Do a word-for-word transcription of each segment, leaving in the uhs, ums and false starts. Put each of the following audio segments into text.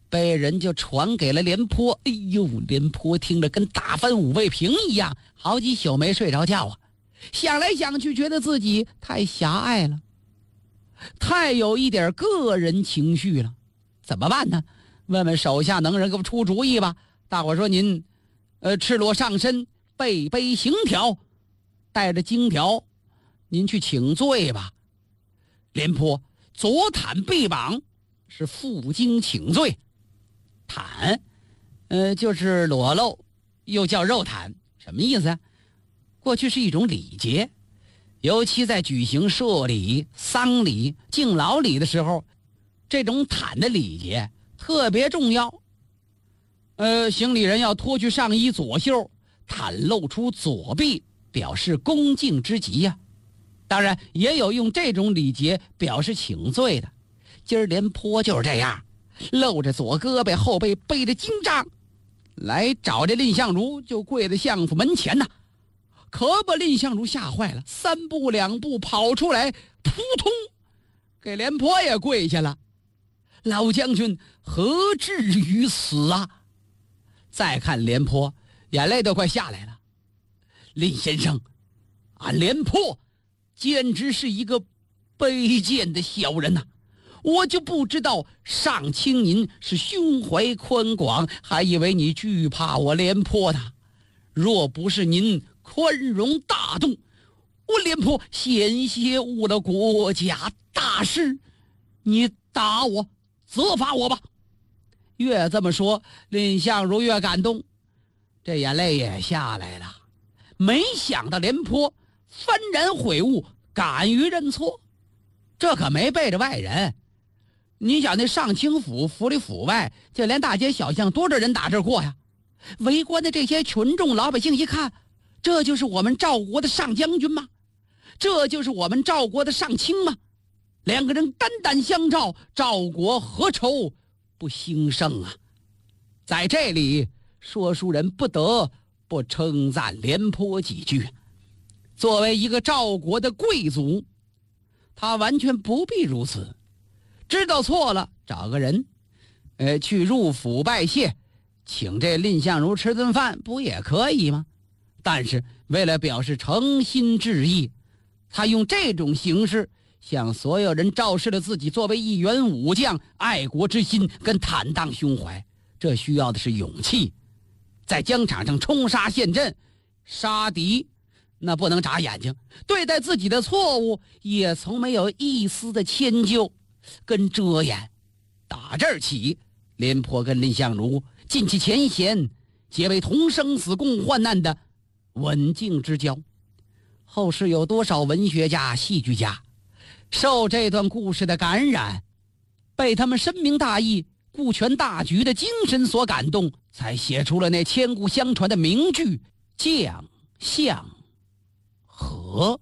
被人就传给了廉颇。哎呦，廉颇听着跟打翻五味瓶一样，好几宿没睡着觉啊！想来想去，觉得自己太狭隘了，太有一点个人情绪了，怎么办呢？问问手下能人给我出主意吧。大伙说您，呃，赤裸上身，背背行条，带着金条，您去请罪吧。廉颇左袒臂膀，是负荆请罪。袒，呃，就是裸露，又叫肉袒，什么意思啊？过去是一种礼节，尤其在举行社礼、丧礼、敬老礼的时候，这种袒的礼节特别重要。呃，行礼人要脱去上衣左袖，袒露出左臂，表示恭敬之极呀、啊。当然，也有用这种礼节表示请罪的。今儿廉颇就是这样，露着左胳膊，后背背着金杖，来找这蔺相如，就跪在相府门前呐。可把蔺相如吓坏了，三步两步跑出来，扑通，给廉颇也跪下了。老将军何至于此啊？再看廉颇，眼泪都快下来了。蔺先生，俺廉颇简直是一个卑贱的小人呐、啊！我就不知道上卿您是胸怀宽广，还以为你惧怕我廉颇呢。若不是您宽容大度，我廉颇险些误了国家大事。你打我，责罚我吧。越这么说，蔺相如越感动，这眼泪也下来了。没想到廉颇幡然悔悟，敢于认错，这可没背着外人。你想那上清府府里府外，就连大街小巷多少人打这过呀？围观的这些群众老百姓一看，这就是我们赵国的上将军吗？这就是我们赵国的上卿吗？两个人肝胆相照，赵国何愁不兴盛啊？在这里，说书人不得不称赞廉颇几句。作为一个赵国的贵族，他完全不必如此，知道错了，找个人，呃，去入府拜谢，请这蔺相如吃顿饭，不也可以吗？但是为了表示诚心致意，他用这种形式向所有人昭示了自己作为一员武将爱国之心跟坦荡胸怀。这需要的是勇气，在疆场上冲杀陷阵，杀敌那不能眨眼睛，对待自己的错误也从没有一丝的迁就跟遮掩。打这儿起，廉颇跟蔺相如尽其前嫌，结为同生死共患难的刎颈之交。后世有多少文学家、戏剧家受这段故事的感染，被他们深明大义、顾全大局的精神所感动，才写出了那千古相传的名句将相和。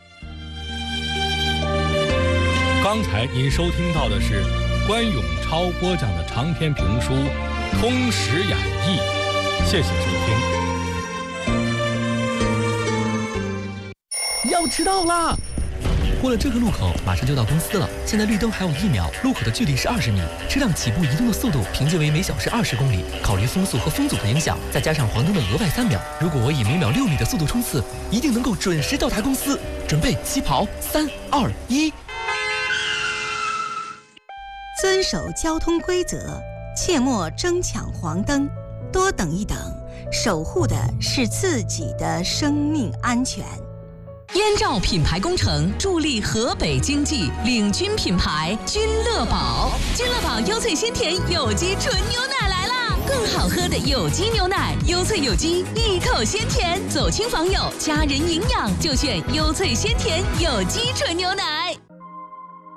刚才您收听到的是关永超播讲的长篇评书《通史演义》，谢谢收听。 要迟到啦！过了这个路口，马上就到公司了。现在绿灯还有一秒，路口的距离是二十米，车辆起步移动的速度平均为每小时二十公里。考虑风速和风阻的影响，再加上黄灯的额外三秒，如果我以每秒六米的速度冲刺，一定能够准时到达公司。准备起跑，三二一。 遵守交通规则，切莫争抢黄灯，多等一等，守护的是自己的生命安全。 燕赵品牌工程助力河北经济，领军品牌君乐宝。君乐宝优萃鲜甜有机纯牛奶来啦！更好喝的有机牛奶，优萃有机，一口鲜甜，走亲访友，家人营养就选优萃鲜甜有机纯牛奶。